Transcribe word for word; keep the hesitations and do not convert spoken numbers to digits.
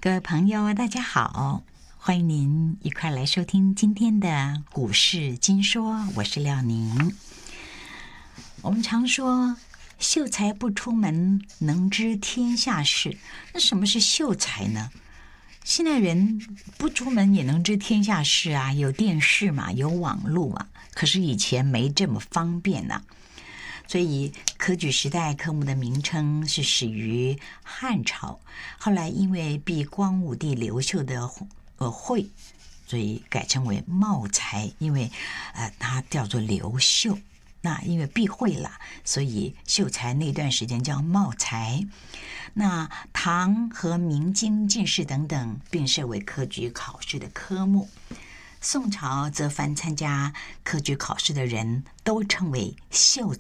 各位朋友，大家好，欢迎您一块来收听今天的股市金说，我是廖宁。我们常说秀才不出门，能知天下事。那什么是秀才呢？现在人不出门也能知天下事啊，有电视嘛，有网络嘛。可是以前没这么方便呐、啊，所以科举时代科目的名称是始于汉朝，后来因为避光武帝刘秀的呃讳，所以改称为茂才，因为呃他叫做刘秀。那因为避讳了，所以秀才那段时间叫茂才。那唐和明经进士等等并设为科举考试的科目。宋朝则凡参加科举考试的人都称为秀